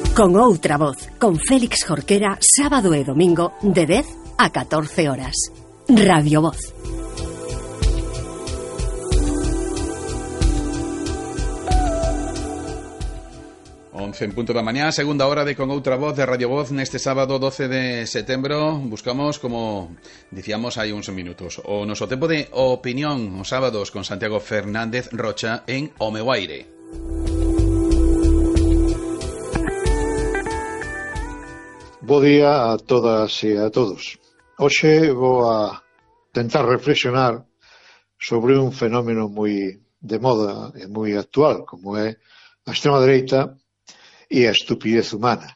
Con outra voz, con Félix Jorquera, sábado e domingo de 10 a 14 horas. Radio Voz. En punto da mañá, segunda hora de Con Outra Voz de Radio Voz neste sábado 12 de setembro. Buscamos, como dicíamos hai uns minutos, o noso tempo de opinión os sábados con Santiago Fernández Rocha en O Meu Aire. Bo día a todas e a todos. Hoxe vou a tentar reflexionar sobre un fenómeno moi de moda e moi actual, como é a extrema dereita e a estupidez humana.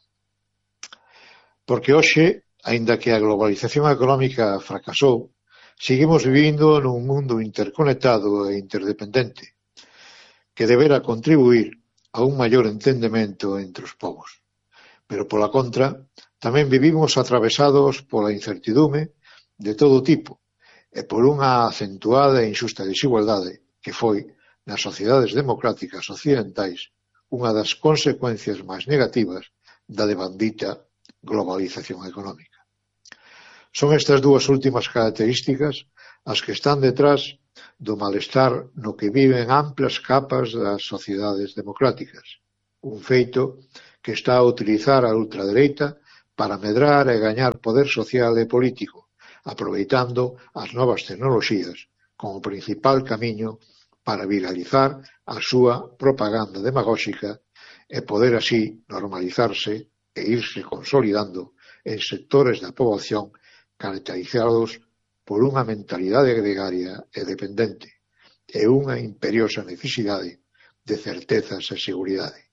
Porque hoxe, aínda que a globalización económica fracasou, seguimos vivindo nun mundo interconectado e interdependente, que debera contribuir a un maior entendemento entre os povos. Pero, pola contra, tamén vivimos atravesados pola incertidume de todo tipo e por unha acentuada e injusta desigualdade que foi, nas sociedades democráticas occidentais, unha das consecuencias máis negativas da devandita globalización económica. Son estas dúas últimas características as que están detrás do malestar no que viven amplas capas das sociedades democráticas, un feito que está a utilizar a ultradereita para medrar e gañar poder social e político, aproveitando as novas tecnoloxías como principal camiño para viralizar a súa propaganda demagóxica e poder así normalizarse e irse consolidando en sectores da poboación caracterizados por unha mentalidade gregaria e dependente e unha imperiosa necesidade de certezas e seguridade.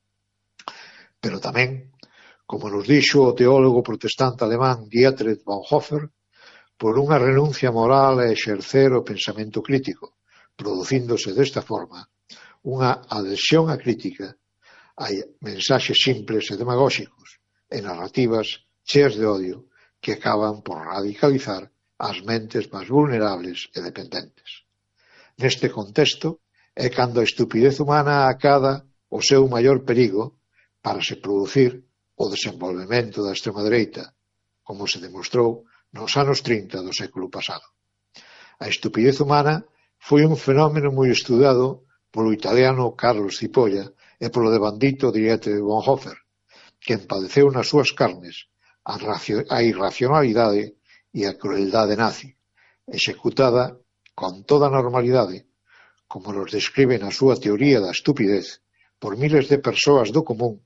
Pero tamén, como nos dixo o teólogo protestante alemán Dietrich Bonhoeffer, por unha renuncia moral a exercer o pensamento crítico, producíndose desta forma unha adhesión á crítica a mensaxes simples e demagóxicos e narrativas cheas de odio que acaban por radicalizar as mentes máis vulnerables e dependentes. Neste contexto é cando a estupidez humana acada o seu maior perigo para se producir o desenvolvemento da extrema dereita, como se demostrou nos anos 30 do século pasado. A estupidez humana foi un fenómeno moi estudado polo italiano Carlos Cipolla e polo devandito Dietrich Bonhoeffer, que padeceu nas súas carnes a irracionalidade e a crueldade nazi, executada con toda normalidade, como nos describe na súa teoría da estupidez, por miles de persoas do común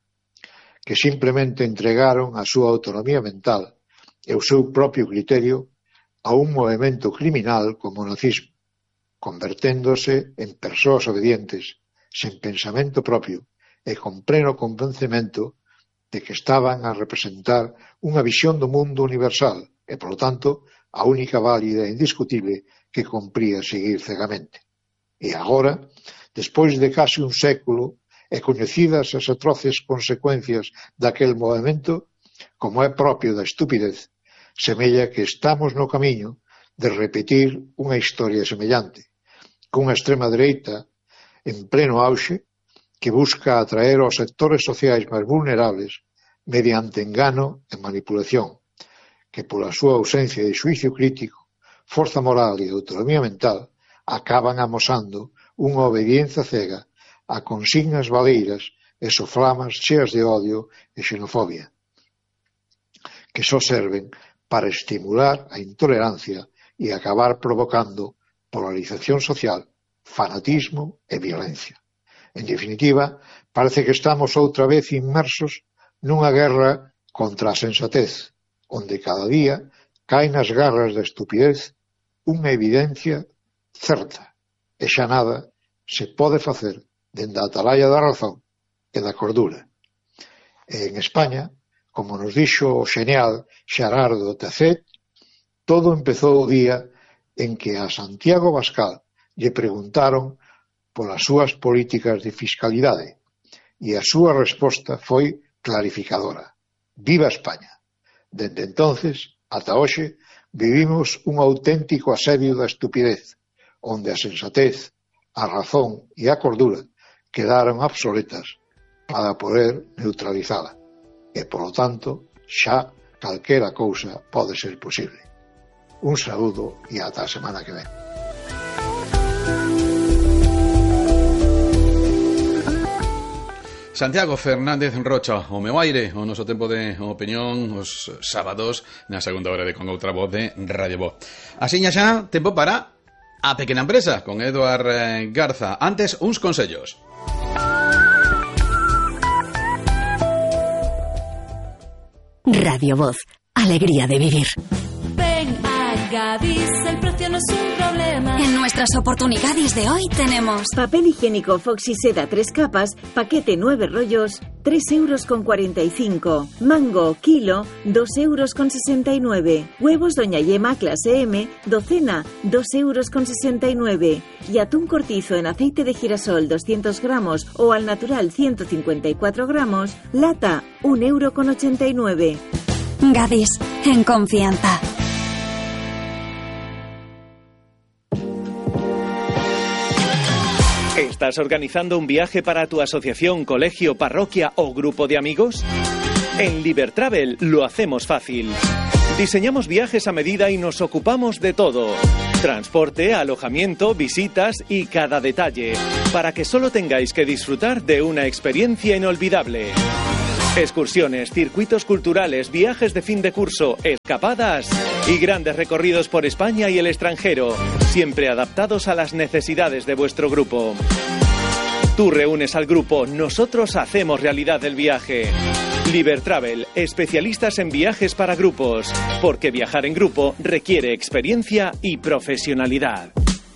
que simplemente entregaron a súa autonomía mental e o seu propio criterio a un movimento criminal como o nazismo, converténdose en persoas obedientes, sen pensamento propio e con pleno convencemento de que estaban a representar unha visión do mundo universal e, polo tanto, a única válida e indiscutible que compría seguir cegamente. E agora, despois de case un século e coñecidas as atroces consecuencias daquel movimento, como é propio da estupidez, semella que estamos no camiño de repetir unha historia semellante, cunha extrema dereita en pleno auxe que busca atraer aos sectores sociais máis vulnerables mediante engano e manipulación, que pola súa ausencia de xuicio crítico, forza moral e autonomía mental acaban amosando unha obediencia cega a consignas valeiras e soflamas cheas de odio e xenofobia, que só serven para estimular a intolerancia e acabar provocando polarización social, fanatismo e violencia. En definitiva, parece que estamos outra vez inmersos nunha guerra contra a sensatez, onde cada día cae nas garras da estupidez unha evidencia certa e xa nada se pode facer dende a atalaya da razón e da cordura. E en España, como nos dixo o xenial Xerardo Tacet, todo empezou o día en que a Santiago Abascal lle preguntaron polas súas políticas de fiscalidade e a súa resposta foi clarificadora. Viva España! Dende entonces, ata hoxe, vivimos un auténtico asedio da estupidez, onde a sensatez, a razón e a cordura quedaron obsoletas para poder neutralizala. e, polo tanto, xa calquera cousa pode ser posible. Un saúdo e ata a semana que ven. Santiago Fernández Rocha, o meu aire, o noso tempo de opinión os sábados na segunda hora de Con Outra Voz de Radio Voz. Asiña xa, tempo para A Pequena Empresa, con Eduard Garza. Antes, uns consellos. Radio Voz, alegría de vivir. Ven a Gadis, el precio no es un problema. En nuestras oportunidades de hoy tenemos papel higiénico Foxy Seda 3 capas, paquete 9 rollos, 3,45 €. Mango, kilo, 2,69 €. Huevos Doña Yema clase M, docena, 2,69 €. Y atún cortizo en aceite de girasol 200 gramos o al natural 154 gramos, lata, 1,89 €. Gadis, en confianza. ¿Estás organizando un viaje para tu asociación, colegio, parroquia o grupo de amigos? En Libertravel lo hacemos fácil. Diseñamos viajes a medida y nos ocupamos de todo. Transporte, alojamiento, visitas y cada detalle, para que solo tengáis que disfrutar de una experiencia inolvidable. Excursiones, circuitos culturales, viajes de fin de curso, escapadas y grandes recorridos por España y el extranjero, siempre adaptados a las necesidades de vuestro grupo. Tú reúnes al grupo, nosotros hacemos realidad el viaje. Libertravel, especialistas en viajes para grupos, porque viajar en grupo requiere experiencia y profesionalidad.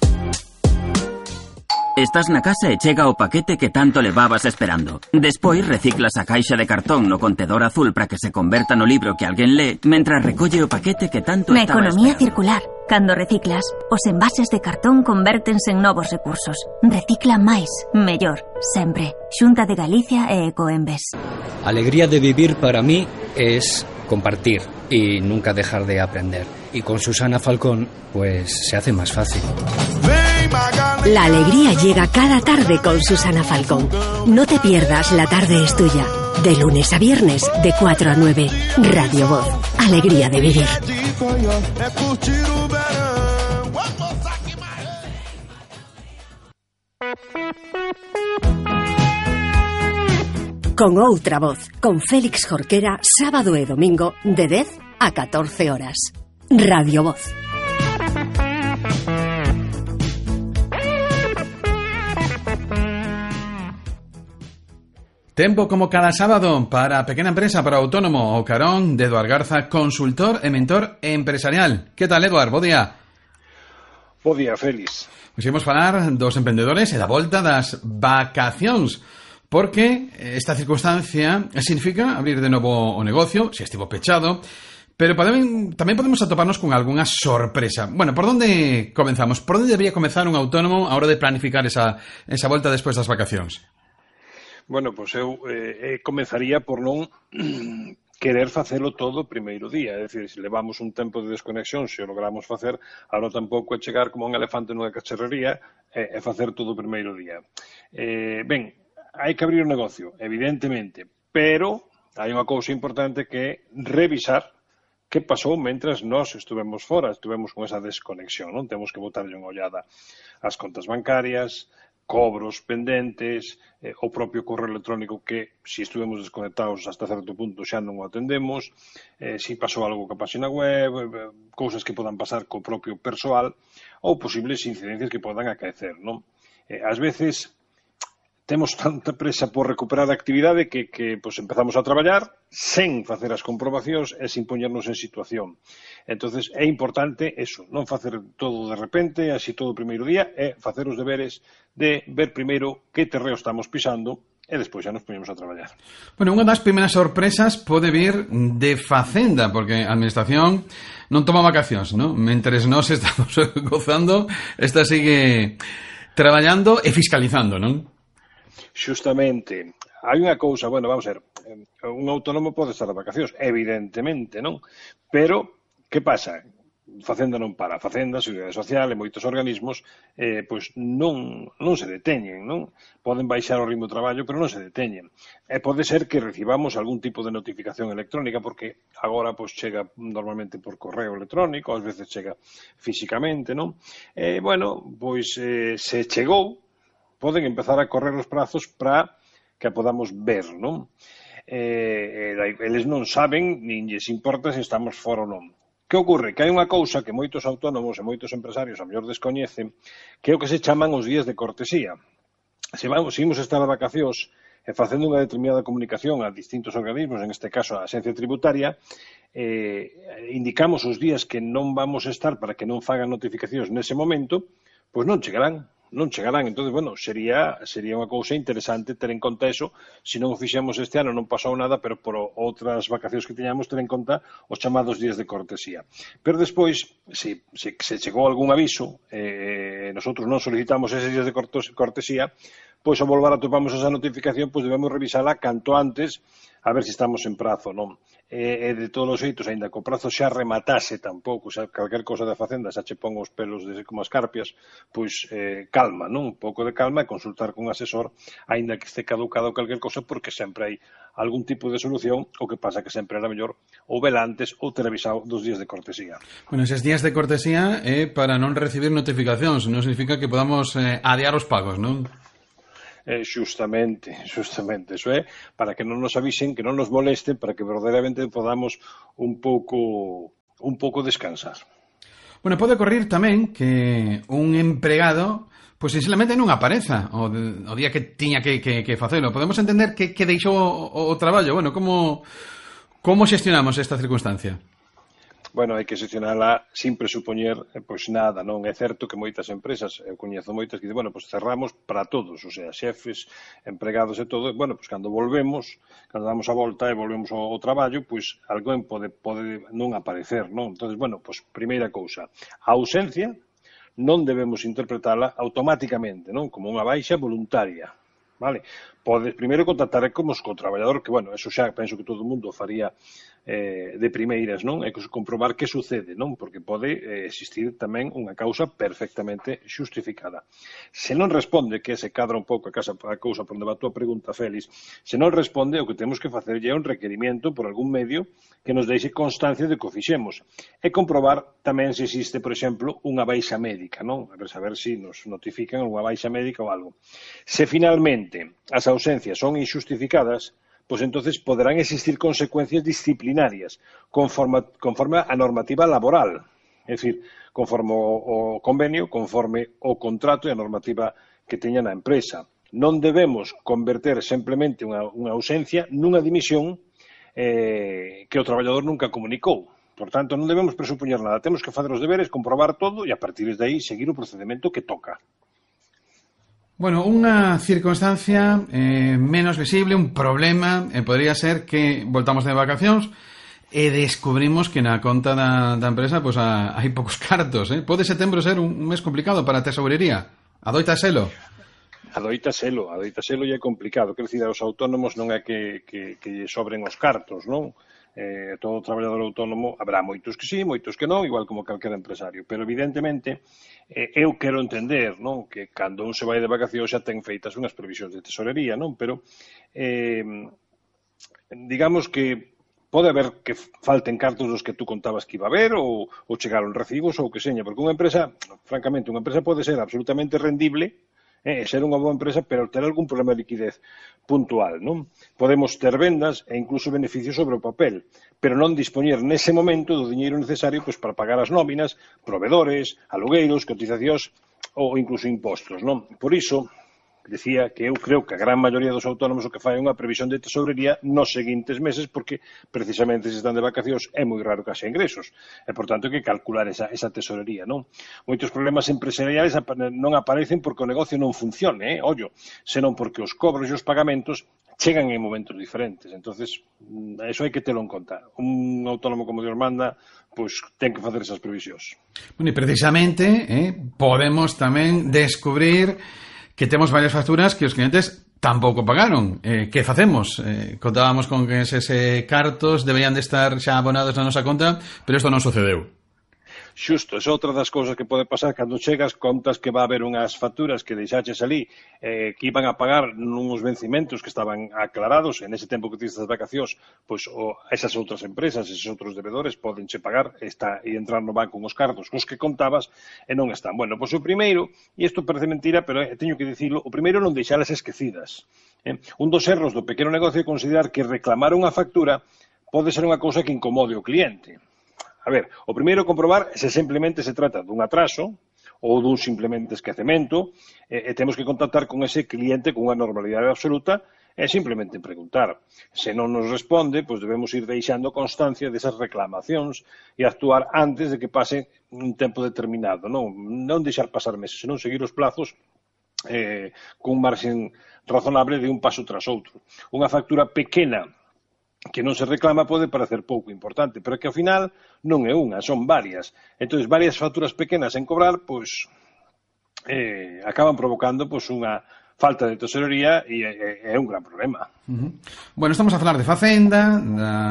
Estás na casa e chega o paquete que tanto levabas esperando. Despois reciclas a caixa de cartón no contedor azul para que se converta no libro que alguén lee, mentras recolle o paquete que tanto Na estaba economía esperando. circular, cando reciclas, os envases de cartón convértense en novos recursos. Recicla máis, mellor, sempre. Xunta de Galicia e Ecoembes. Alegría de vivir para mí es compartir y nunca dejar de aprender. Y con Susana Falcón, pues se hace más fácil. La alegría llega cada tarde con Susana Falcón. No te pierdas La Tarde es Tuya. De lunes a viernes, de 4 a 9. Radio Voz. Alegría de vivir. Con Outra Voz, con Félix Jorquera, sábado e domingo, de 10 a 14 horas. Radio Voz. Tempo como cada sábado para a Pequena Empresa, para o autónomo, o carón de Eduard Garza, consultor e mentor empresarial. Que tal, Eduard? Bo día. Bo día, Félix. Hoxe imos falar dos emprendedores e da volta das vacacións, porque esta circunstancia significa abrir de novo o negocio, se estivo pechado, pero tamén podemos atoparnos con algunha sorpresa. Bueno, por onde comenzamos? Por onde debería comezar un autónomo a hora de planificar esa volta despois das vacacións? Bueno, pois eu comenzaría por non querer facelo todo o primeiro día. É dicir, se levamos un tempo de desconexión, se o logramos facer, agora tampouco é chegar como un elefante nunha cacharrería e facer todo o primeiro día. Ben, hai que abrir o negocio, evidentemente, pero hai unha cousa importante que é revisar que pasou mentras nós estuvemos fora, estuvemos con esa desconexión, non? Temos que botarlle unha ollada ás contas bancarias, cobros pendentes, o propio correo electrónico que, se estuvemos desconectados hasta certo punto, xa non o atendemos, se pasou algo ca página web, cousas que podan pasar co propio persoal ou posibles incidencias que podan acaecer, non? Ás veces temos tanta presa por recuperar a actividade que pues, empezamos a traballar sen facer as comprobacións e sin poñernos en situación. Entonces é importante eso, non facer todo de repente, así todo o primeiro día, é facer os deberes de ver primeiro que terreo estamos pisando e despois xa nos poñemos a traballar. Bueno, unha das primeiras sorpresas pode vir de Facenda, porque a Administración non toma vacacións, non? Mentres nós estamos gozando, esta sigue traballando e fiscalizando, non? Xustamente, hai unha cousa, bueno, vamos a ver, un autónomo pode estar de vacacións, evidentemente, non? Pero, que pasa? Facenda non para. Facenda, a Seguridade Social e moitos organismos pois non se deteñen, non? Poden baixar o ritmo de traballo, pero non se deteñen. E pode ser que recibamos algún tipo de notificación electrónica, porque agora pois chega normalmente por correo electrónico, ás veces chega físicamente, non? Bueno, pois se chegou, poden empezar a correr os prazos para que a podamos ver, non? Eles non saben, nin lles importa se estamos fora ou non. Que ocorre? Que hai unha cousa que moitos autónomos e moitos empresarios a mellor descoñecen, que é o que se chaman os días de cortesía. Se imos estar a vacacións e facendo unha determinada comunicación a distintos organismos, en este caso a Axencia Tributaria, indicamos os días que non vamos a estar para que non fagan notificacións nese momento, pois non chegarán. Entón, bueno, sería unha cousa interesante ter en conta eso. Se non o fixemos este ano non pasou nada, pero por outras vacacións que teñamos ter en conta os chamados días de cortesía. Pero despois, se chegou algún aviso, nosotros non solicitamos eses días de cortesía, pois ao volvar atopamos esa notificación, pois debemos revisala canto antes, a ver se estamos en prazo, non? E de todos os xeitos, aínda que o prazo xa rematase tampouco, xa calquer cosa da Facenda xa che pon os pelos como as carpias, pois calma, non? Un pouco de calma e consultar con un asesor, aínda que este caducado calquer cosa, porque sempre hai algún tipo de solución, o que pasa que sempre era mellor ou vela antes ou ter avisado dos días de cortesía. Bueno, eses días de cortesía é para non recibir notificacións, non significa que podamos adiar os pagos, non? Justamente, eso é para que non nos avisen, que non nos molesten, para que verdadeiramente podamos un pouco descansar. Bueno, pode ocorrer tamén que un empregado pois sinceramente non apareza o día que tiña que facelo. Podemos entender que deixou o traballo. Bueno, como xestionamos esta circunstancia? Bueno, hai que xestionala sin presupoñer pois nada, non? É certo que moitas empresas, eu coñezo moitas que dicen, bueno, pois cerramos para todos, o sea, xefes, empregados e todo, bueno, pois cando volvemos, cando damos a volta e volvemos ao traballo, pois alguén pode non aparecer, non? Entonces, bueno, pois primeira cousa, a ausencia non debemos interpretala automáticamente, non? Como unha baixa voluntaria, vale? Podes primeiro contactar como co traballador, que, bueno, eso xa penso que todo o mundo faría de primeiras, non? É comprobar que sucede, non? Porque pode existir tamén unha causa perfectamente xustificada. Se non responde, que se cadra un pouco a cousa por onde va a tua pregunta, Félix, se non responde, o que temos que facer é un requerimento por algún medio que nos deixe constancia de que o fixemos. E comprobar tamén se existe, por exemplo, unha baixa médica, non? A saber se nos notifican unha baixa médica ou algo. Se finalmente as ausencias son injustificadas, pois entonces poderán existir consecuencias disciplinarias conforme a normativa laboral, é dicir, conforme o convenio, conforme o contrato e a normativa que teña na empresa. Non debemos converter simplemente unha ausencia nunha dimisión que o traballador nunca comunicou. Por tanto, non debemos presupoñer nada. Temos que facer os deberes, comprobar todo e a partir de aí seguir o procedimento que toca. Bueno, unha circunstancia menos visible, un problema, podría ser que voltamos de vacacións e descubrimos que na conta da empresa pois hai poucos cartos. Pode setembro ser un mes complicado para a tesourería? Adoita selo? Adoita selo e é complicado. Quer dicir, aos autónomos non é que sobren os cartos, non? Todo traballador autónomo, habrá moitos que sí, moitos que non, igual como calquer empresario, pero evidentemente eu quero entender, non, que cando un se vai de vacacións xa ten feitas unhas previsións de tesorería, non, pero digamos que pode haber que falten cartos dos que tú contabas que iba a haber ou chegaron recibos ou que seña, porque unha empresa, francamente, unha empresa pode ser absolutamente rendible, ser unha boa empresa, pero ter algún problema de liquidez puntual, non? Podemos ter vendas e incluso beneficios sobre o papel, pero non dispoñer nese momento do diñeiro necesario pois para pagar as nóminas, provedores, alugueiros, cotizacións ou incluso impostos, non? Por iso, decía que eu creo que a gran maioría dos autónomos o que fai é unha previsión de tesourería nos seguintes meses, porque precisamente se están de vacacións é moi raro que haxa ingresos, e por tanto hai que calcular esa tesourería, non? Moitos problemas empresariais non aparecen porque o negocio non funcione, ollo, senón porque os cobros e os pagamentos chegan en momentos diferentes. Entonces, eso hai que telo en conta. Un autónomo como Dios manda, pois ten que facer esas previsións. Bueno, e precisamente podemos tamén descubrir que temos varias facturas que os clientes tampouco pagaron. Que facemos? Contábamos con que eses cartos deberían de estar xa abonados na nosa conta, pero isto non sucedeu. Xusto, é outra das cousas que pode pasar cando chegas, contas que va a haber unhas facturas que deixaches ali que iban a pagar nuns vencimentos que estaban aclarados, en ese tempo que tens as vacacións, pois esas outras empresas, esos outros devedores podenche pagar e entrar no banco uns cartos cos que contabas e non están. Bueno, pois o primeiro, e isto parece mentira, pero teño que dicirlo, o primeiro non deixalas esquecidas. Un dos erros do pequeno negocio é considerar que reclamar unha factura pode ser unha cousa que incomode o cliente. A ver, o primeiro comprobar se simplemente se trata dun atraso ou dun simplemente esquecemento e temos que contactar con ese cliente con unha normalidade absoluta e simplemente preguntar. Se non nos responde, pois debemos ir deixando constancia desas reclamacións e actuar antes de que pase un tempo determinado. Non deixar pasar meses, senón seguir os plazos cun marxen razonable de un paso tras outro. Unha factura pequena que non se reclama pode parecer pouco importante, pero que ao final non é unha, son varias. Entón, varias facturas pequenas en cobrar, pois, acaban provocando pois unha falta de tesorería e é un gran problema. Bueno, estamos a falar de Facenda,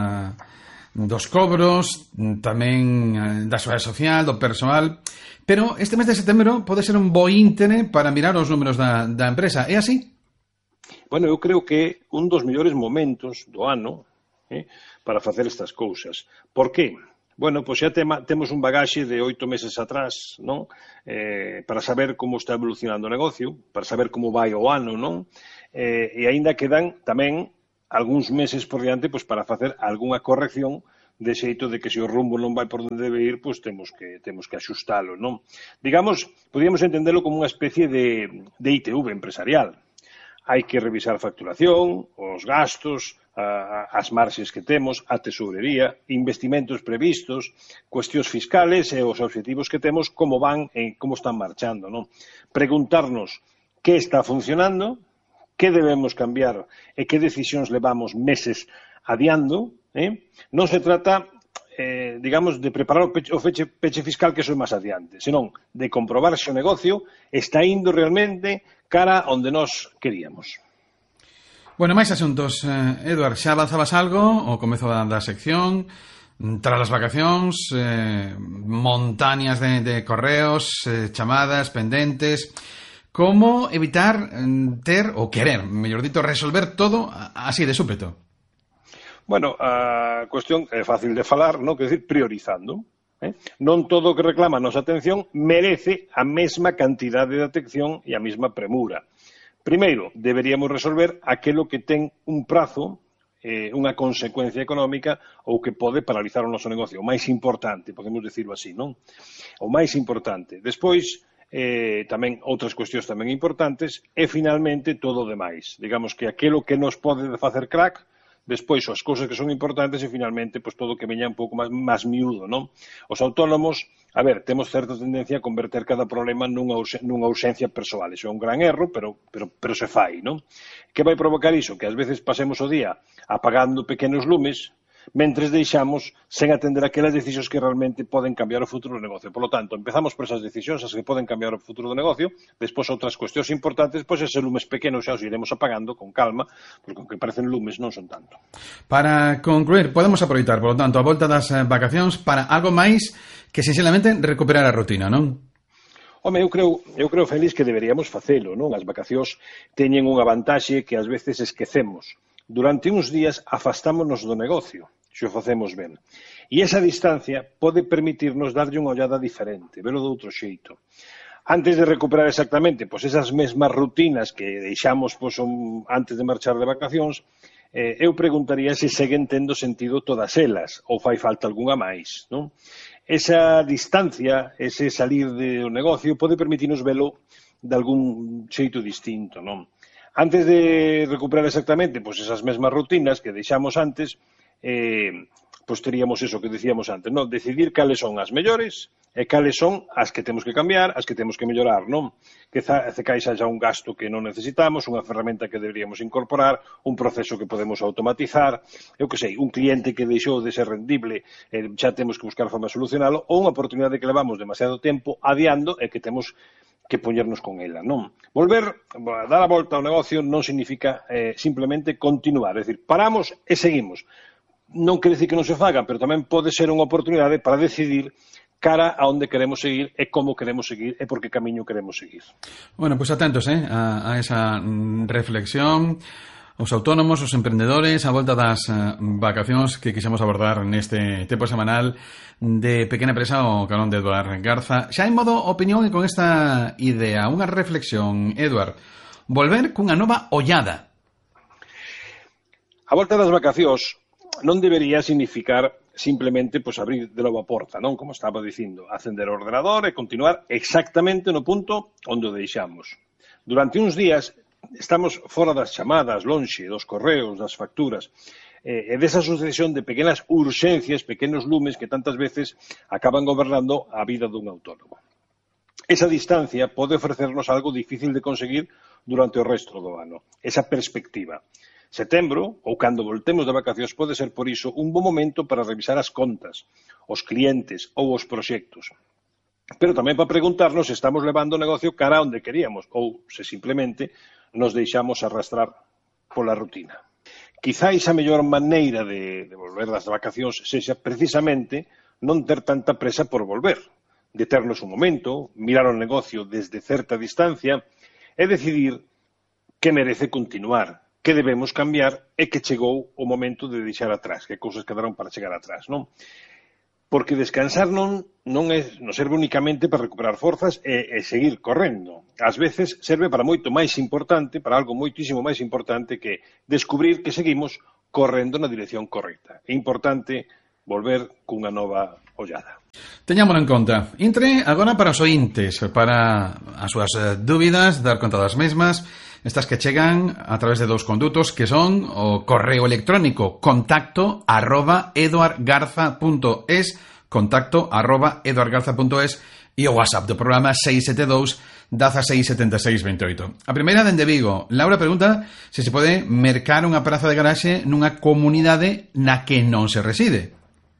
dos cobros, tamén da Seguridade Social, do persoal, pero este mes de setembro pode ser un bo íntere para mirar os números da empresa, é así? Bueno, eu creo que un dos mellores momentos do ano para facer estas cousas. Por qué? Bueno, pois xa temos un bagaxe de 8 meses atrás, non? Para saber como está evolucionando o negocio, para saber como vai o ano, non? E aínda quedan tamén algúns meses por diante pois para facer algunha corrección de xeito de que se o rumbo non vai por onde debe ir, pois temos que axustalo, non? Digamos, podríamos entendelo como unha especie de ITV empresarial. Hai que revisar a facturación, os gastos, as marxes que temos, a tesourería, investimentos previstos, cuestións fiscales e os obxectivos que temos, como van e como están marchando, non? Preguntarnos que está funcionando, que debemos cambiar e que decisións levamos meses adiando. Non se trata, digamos, de preparar o peche fiscal que eso é máis adiante, senón de comprobar se o negocio está indo realmente cara onde nós queríamos. Bueno, máis asuntos. Eduard, xa avanzabas algo ao comezo da sección, tras as vacacións, montañas de correos, chamadas, pendentes. Como evitar ter, ou querer, mellor dito, resolver todo así de súpeto? Bueno, a cuestión é fácil de falar, non? Quer dizer, priorizando. Non todo o que reclama a nosa atención merece a mesma cantidade de atención e a mesma premura. Primeiro, deberíamos resolver aquilo que ten un prazo, unha consecuencia económica ou que pode paralizar o noso negocio. O máis importante, podemos dicirlo así, non? O máis importante. Despois, tamén outras cuestións tamén importantes e, finalmente, todo o demais. Digamos que aquilo que nos pode facer crack, despois as cousas que son importantes e, finalmente, pues, todo o que veña un pouco máis miúdo, non? Os autónomos, a ver, temos certa tendencia a converter cada problema nunha ausencia persoal. Iso é un gran erro, pero se fai, non? Que vai provocar iso? Que ás veces pasemos o día apagando pequenos lumes, mentres deixamos sen atender aquelas decisións que realmente poden cambiar o futuro do negocio. Por lo tanto, empezamos por esas decisións as que poden cambiar o futuro do negocio, despois outras cuestións importantes, pois eses lumes pequenos xa os iremos apagando con calma, porque con que parecen lumes non son tanto. Para concluir, podemos aproveitar, por lo tanto, a volta das vacacións para algo máis que, sinceramente, recuperar a rutina, non? Home, eu creo, Félix, que deberíamos facelo, non? As vacacións teñen unha vantaxe que ás veces esquecemos. Durante uns días afastámonos do negocio, se o facemos ben. E esa distancia pode permitirnos darlle unha ollada diferente, velo de outro xeito. Antes de recuperar exactamente pois esas mesmas rutinas que deixamos pois, antes de marchar de vacacións, eu preguntaría se seguen tendo sentido todas elas, ou fai falta algunha máis, non? Esa distancia, ese salir do negocio, pode permitirnos velo de algún xeito distinto, non? Antes de recuperar exactamente pois esas mesmas rutinas que deixamos antes, pois teríamos eso que dicíamos antes, non? Decidir cales son as mellores e cales son as que temos que cambiar, as que temos que mellorar, non? Que caixa xa un gasto que non necesitamos, unha ferramenta que deberíamos incorporar, un proceso que podemos automatizar, eu que sei, un cliente que deixou de ser rendible, xa temos que buscar forma de solucionalo, ou unha oportunidade que levamos demasiado tempo adiando e que temos que poñernos con ela, non? Volver, dar a volta ao negocio non significa simplemente continuar, é dicir, paramos e seguimos. Non quere dicir que non se faga, pero tamén pode ser unha oportunidade para decidir cara a onde queremos seguir e como queremos seguir e por que camiño queremos seguir. Bueno, pues atentos a esa reflexión, os autónomos, os emprendedores, a volta das vacacións que quixemos abordar neste tempo semanal de Pequena Empresa o carón de Eduard Garza. Xa en modo opinión e con esta idea, unha reflexión, Eduard, volver cunha nova ollada. A volta das vacacións non debería significar simplemente abrir de novo a porta, non? Como estaba dicindo, acender o ordenador e continuar exactamente no punto onde o deixamos. Durante uns días estamos fora das chamadas, lonxe dos correos, das facturas, e desa sucesión de pequenas urxencias, pequenos lumes que tantas veces acaban gobernando a vida dun autónomo. Esa distancia pode ofrecernos algo difícil de conseguir durante o resto do ano, esa perspectiva. Setembro, ou cando voltemos de vacacións, pode ser por iso un bo momento para revisar as contas, os clientes ou os proxectos. Pero tamén para preguntarnos se estamos levando o negocio cara onde queríamos ou se simplemente nos deixamos arrastrar pola rutina. Quizáis a mellor maneira de volver das vacacións sexa precisamente non ter tanta presa por volver, deternos un momento, mirar o negocio desde certa distancia e decidir que merece continuar, que debemos cambiar e que chegou o momento de deixar atrás, que cousas quedaron para chegar atrás, non? Porque descansar non serve únicamente para recuperar forzas e seguir correndo. Ás veces serve para moito máis importante, para algo moitísimo máis importante que descubrir que seguimos correndo na dirección correcta. É importante volver cunha nova ollada. Teñámolo en conta. Intre agora para os ointes, para as súas dúbidas, dar conta das mesmas, estas que chegan a través de dous condutos que son o correo electrónico contacto@eduardgarza.es e o WhatsApp do programa 672 16 76 28. A primeira dende Vigo. Laura pregunta se pode mercar unha praza de garaxe nunha comunidade na que non se reside.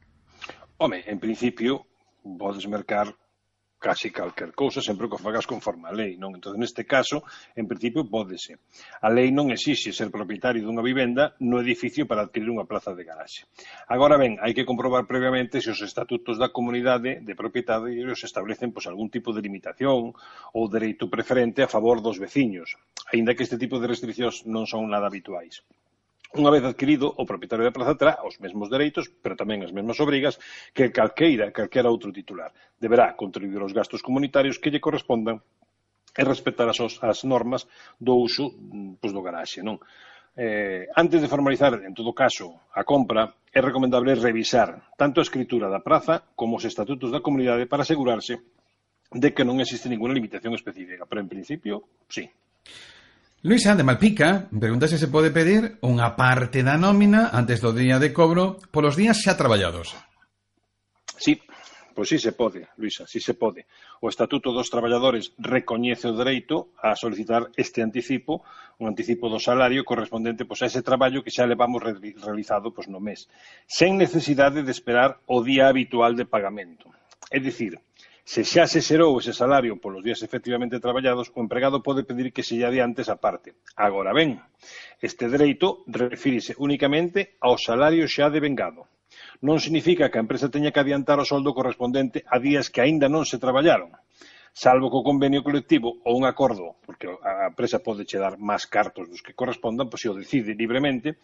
Home, en principio, podes mercar casi calquer cousa, sempre que o fagas conforme a lei, non? Entón, neste caso, en principio, pódese. A lei non exixe ser propietario dunha vivenda no edificio para adquirir unha plaza de garaxe. Agora ben, hai que comprobar previamente se os estatutos da comunidade de propietarios establecen algún tipo de limitación ou dereito preferente a favor dos veciños, aínda que este tipo de restriccións non son nada habituais. Unha vez adquirido, o propietario da plaza terá os mesmos dereitos, pero tamén as mesmas obrigas que calquera outro titular. Deberá contribuir aos gastos comunitarios que lle correspondan e respetar as normas do uso do garaxe, non? Antes de formalizar, en todo caso, a compra, é recomendable revisar tanto a escritura da praza como os estatutos da comunidade para asegurarse de que non existe ninguna limitación específica, pero en principio, sí. Luisa, de Malpica, pregúntase se pode pedir unha parte da nómina antes do día de cobro polos días xa traballados. Sí, pois sí se pode, Luisa, sí se pode. O Estatuto dos Traballadores recoñece o dereito a solicitar este anticipo, un anticipo do salario correspondente a ese traballo que xa levamos realizado no mes, sen necesidade de esperar o día habitual de pagamento. É dicir, se xa se xerou ese salario polos días efectivamente traballados, o empregado pode pedir que se lle adiante esa parte. Agora ben, este dereito refírese únicamente ao salario xa devengado. Non significa que a empresa teña que adiantar o soldo correspondente a días que aínda non se traballaron, salvo que o convenio colectivo ou un acordo, porque a empresa pode che dar máis cartos dos que correspondan, se o decide libremente,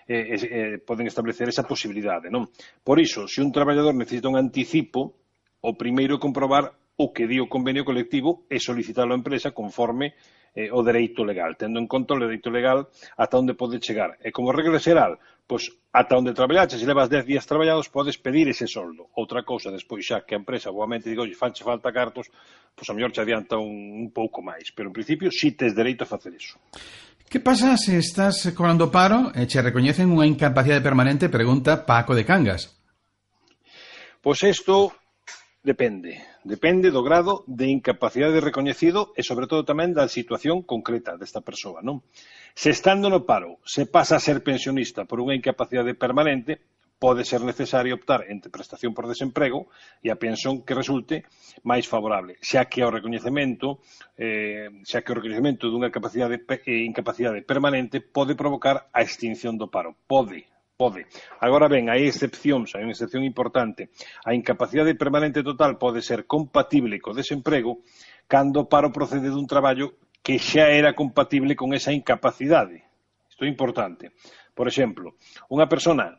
poden establecer esa posibilidade, non? Por iso, se un traballador necesita un anticipo, o primeiro é comprobar o que di o convenio colectivo e solicitar a empresa conforme o dereito legal, tendo en conta o dereito legal ata onde pode chegar. E como regla xeral, ata onde traballaches, se levas 10 días traballados, podes pedir ese soldo. Outra cousa, despois xa que a empresa boamente diga, fanche falta cartos, a mellor che adianta un pouco máis. Pero, en principio, si tes dereito a facer iso. Que pasa se estás cobrando paro e che recoñecen unha incapacidade permanente? Pregunta Paco de Cangas. Pois isto depende do grado de incapacidade recoñecido e, sobre todo, tamén da situación concreta desta persoa, non? Se estando no paro se pasa a ser pensionista por unha incapacidade permanente, pode ser necesario optar entre prestación por desemprego e a pensión que resulte máis favorable, xa que o recoñecemento dunha incapacidade permanente pode provocar a extinción do paro. Pode, Pode. Agora ben, hai excepcións, hai unha excepción importante. A incapacidade permanente total pode ser compatible co desemprego cando o paro procede dun traballo que xa era compatible con esa incapacidade. Isto é importante. Por exemplo, unha persoa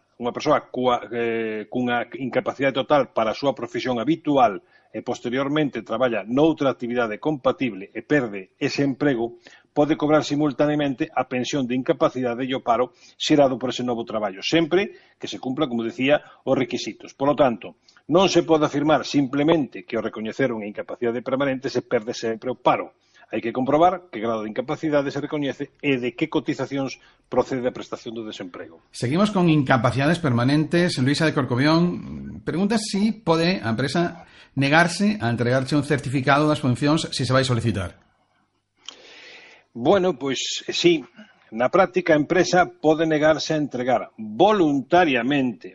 cunha incapacidade total para a súa profesión habitual e posteriormente traballa noutra actividade compatible e perde ese emprego, pode cobrar simultaneamente a pensión de incapacidade e o paro xerado por ese novo traballo, sempre que se cumpla, como decía, os requisitos. Por lo tanto, non se pode afirmar simplemente que ao recoñecer unha incapacidade permanente se perde sempre o paro. Hai que comprobar que grado de incapacidade se recoñece e de que cotizacións procede a prestación do desemprego. Seguimos con incapacidades permanentes. Luisa de Corcobión pregunta si pode a empresa negarse a entregarse un certificado das funcións se se vai solicitar. Bueno, pois sí, na práctica a empresa pode negarse a entregar voluntariamente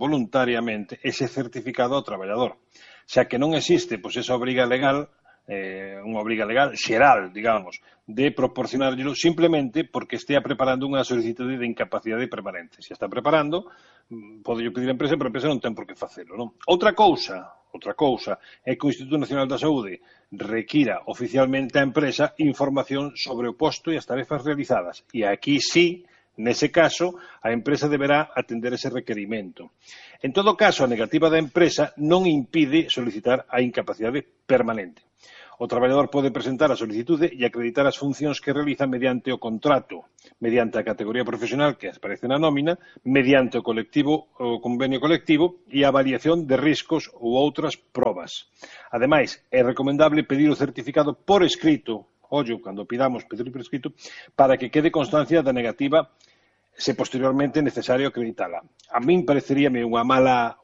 ese certificado ao traballador, xa que non existe pois esa obriga legal, unha obriga legal xeral, digamos, de proporcionarlo simplemente porque estea preparando unha solicitude de incapacidade permanente. Se está preparando, pode pedir a empresa, pero a empresa non ten por que facelo, non? Outra cousa é que o Instituto Nacional da Saúde requira oficialmente a empresa información sobre o posto e as tarefas realizadas. E aquí sí, nese caso, a empresa deberá atender ese requerimento. En todo caso, a negativa da empresa non impide solicitar a incapacidade permanente. O traballador pode presentar a solicitude e acreditar as funcións que realiza mediante o contrato, mediante a categoría profesional que aparece na nómina, mediante o convenio colectivo e a avaliación de riscos ou outras probas. Ademais, é recomendable pedir o certificado por escrito, cando pidamos pedir por escrito, para que quede constancia da negativa se posteriormente é necesario acreditala. A min pareceríame unha mala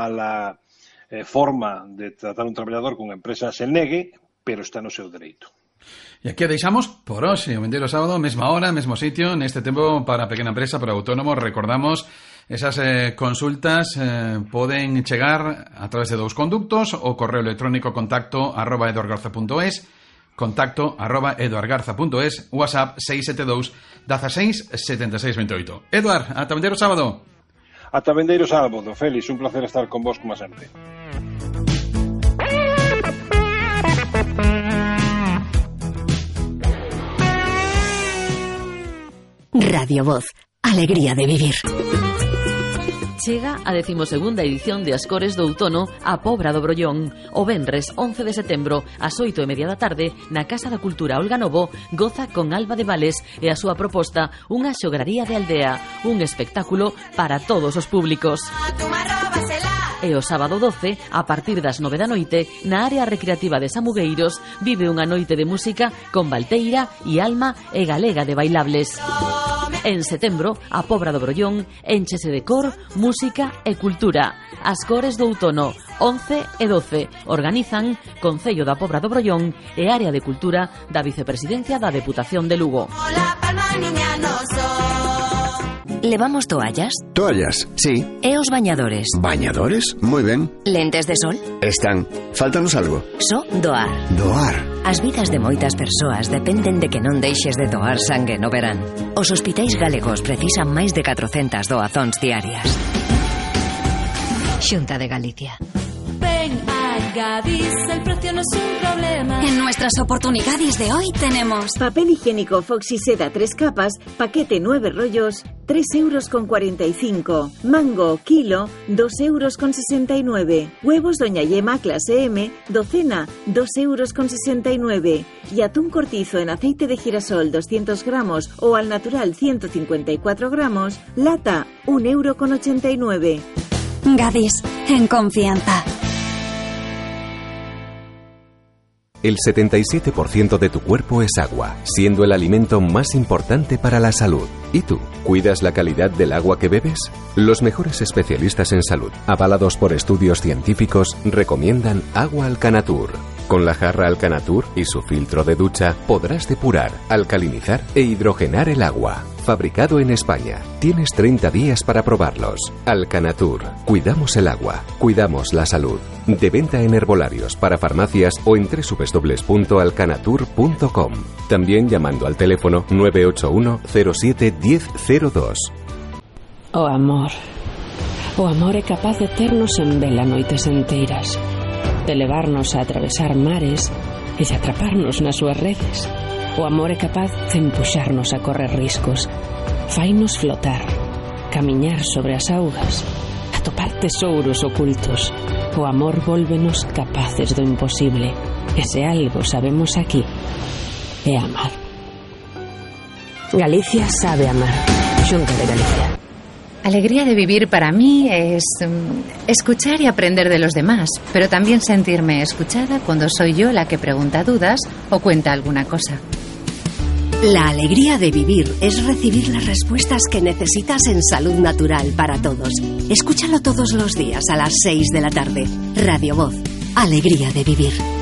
forma de tratar un traballador que unha empresa se negue, pero está no seu dereito. E aquí deixamos por hoxe, o vindeiro sábado, mesma hora, mesmo sitio, neste tempo para pequena empresa, para autónomos. Recordamos, esas consultas poden chegar a través de dous conductos, o correo electrónico contacto@eduardgarza.es, contacto@eduardgarza.es, WhatsApp 672 16 76 28. Eduard, ata vindeiro sábado. Ata vindeiro sábado, Félix, un placer estar con vos como sempre. Radio Voz, alegría de vivir. Chega a 12ª edición de Ascores do Outono a Pobra do Brollón. O venres 11 de setembro, ás 8:30 da tarde, na Casa da Cultura Olga Novo, goza con Alba de Vales e a súa proposta unha xograría de aldea, un espectáculo para todos os públicos. E o sábado 12, a partir das 9 da noite, na área recreativa de Samugueiros, vive unha noite de música con Valteira e Alma e Galega de Bailables. En setembro, a Pobra do Brollón enchese de cor, música e cultura. Ascores do Outono, 11 e 12. Organizan Concello da Pobra do Brollón e Área de Cultura da Vicepresidencia da Deputación de Lugo. ¿Levamos toallas? Toallas, sí. E os bañadores? ¿Bañadores? Moi ben. Lentes de sol? Están. Fáltanos algo. Só doar. Doar. As vidas de moitas persoas dependen de que non deixes de doar sangue no verán. Os hospitais galegos precisan máis de 400 doazóns diarias. Xunta de Galicia. Ven a Gadis, el precio no es un problema. En nuestras oportunidades de hoy tenemos papel higiénico Foxy Seda 3 capas, paquete 9 rollos, 3,45 €. Mango, kilo, 2,69 €. Huevos Doña Yema clase M, docena, 2,69 €. Y atún cortizo en aceite de girasol 200 gramos o al natural 154 gramos, lata, 1,89 €. Gadis, en confianza. El 77% de tu cuerpo es agua, siendo el alimento más importante para la salud. ¿Y tú? ¿Cuidas la calidad del agua que bebes? Los mejores especialistas en salud, avalados por estudios científicos, recomiendan Agua Alcanatur. Con la jarra Alcanatur y su filtro de ducha podrás depurar, alcalinizar e hidrogenar el agua. Fabricado en España. Tienes 30 días para probarlos. Alcanatur. Cuidamos el agua. Cuidamos la salud. De venta en herbolarios, para farmacias o en www.alcanatur.com. También llamando al teléfono 981 07 1002. O amor é capaz de ternos en vela noites enteiras, de levarnos a atravesar mares e de atraparnos nas súas redes. O amor é capaz de empuxarnos a correr riscos, fainos flotar, camiñar sobre as augas, atopar tesouros ocultos. O amor vólvenos capaces do imposible, e se algo sabemos aquí é amar. Galicia sabe amar. Xunta de Galicia. Alegría de vivir para mí es escuchar y aprender de los demás, pero también sentirme escuchada cuando soy yo la que pregunta dudas o cuenta alguna cosa. La alegría de vivir es recibir las respuestas que necesitas en Salud Natural para todos. Escúchalo todos los días a las 6 de la tarde. Radio Voz. Alegría de vivir.